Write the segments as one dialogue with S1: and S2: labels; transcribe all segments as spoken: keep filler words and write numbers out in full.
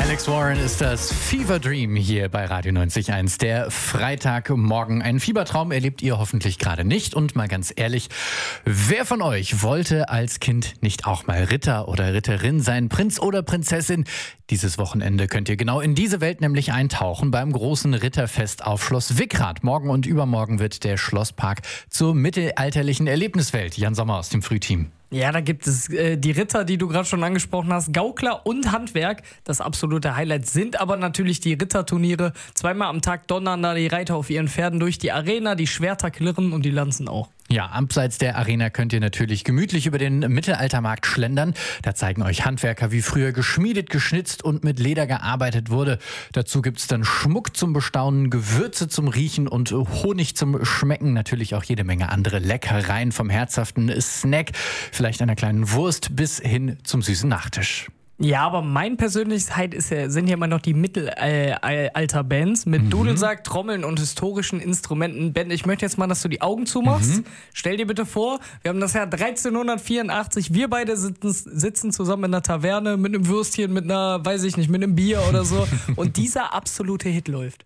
S1: Alex Warren ist das Fever Dream hier bei Radio neunzig Komma eins. Der Freitagmorgen. Einen Fiebertraum erlebt ihr hoffentlich gerade nicht. Und mal ganz ehrlich, wer von euch wollte als Kind nicht auch mal Ritter oder Ritterin sein, Prinz oder Prinzessin? Dieses Wochenende könnt ihr genau in diese Welt nämlich eintauchen beim großen Ritterfest auf Schloss Wickrath. Morgen und übermorgen wird der Schlosspark zur mittelalterlichen Erlebniswelt. Jan Sommer aus dem Frühteam.
S2: Ja, da gibt es äh, die Ritter, die du gerade schon angesprochen hast, Gaukler und Handwerk. Das absolute Highlight sind aber natürlich die Ritterturniere. Zweimal am Tag donnern da die Reiter auf ihren Pferden durch die Arena, die Schwerter klirren und die Lanzen auch.
S1: Ja, abseits der Arena könnt ihr natürlich gemütlich über den Mittelaltermarkt schlendern. Da zeigen euch Handwerker, wie früher geschmiedet, geschnitzt und mit Leder gearbeitet wurde. Dazu gibt's dann Schmuck zum Bestaunen, Gewürze zum Riechen und Honig zum Schmecken. Natürlich auch jede Menge andere Leckereien, vom herzhaften Snack, vielleicht einer kleinen Wurst bis hin zum süßen Nachtisch.
S2: Ja, aber mein persönliches Highlight ist ja, sind ja immer noch die Mittelalter-Bands mit mhm. Dudelsack, Trommeln und historischen Instrumenten. Ben, ich möchte jetzt mal, dass du die Augen zumachst. Mhm. Stell dir bitte vor, wir haben das Jahr dreizehnhundertvierundachtzig, wir beide sitzen, sitzen zusammen in einer Taverne mit einem Würstchen, mit einer, weiß ich nicht, mit einem Bier oder so. Und dieser absolute Hit läuft.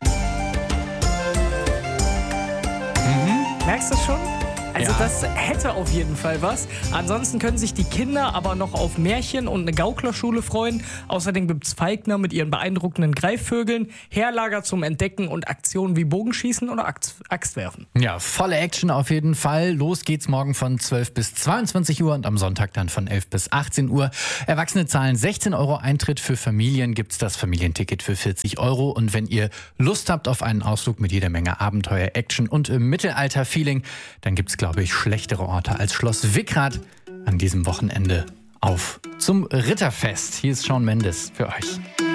S2: Mhm. Merkst du das schon? Also ja. Das hätte auf jeden Fall was. Ansonsten können sich die Kinder aber noch auf Märchen und eine Gauklerschule freuen. Außerdem gibt es Falkner mit ihren beeindruckenden Greifvögeln, Heerlager zum Entdecken und Aktionen wie Bogenschießen oder Axtwerfen.
S1: Ja, volle Action auf jeden Fall. Los geht's morgen von zwölf bis zweiundzwanzig Uhr und am Sonntag dann von elf bis achtzehn Uhr. Erwachsene zahlen sechzehn Euro Eintritt. Für Familien gibt's das Familienticket für vierzig Euro. Und wenn ihr Lust habt auf einen Ausflug mit jeder Menge Abenteuer, Action und Mittelalter-Feeling, dann gibt's, glaube ich, schlechtere Orte als Schloss Wickrath an diesem Wochenende. Auf zum Ritterfest. Hier ist Shawn Mendes für euch.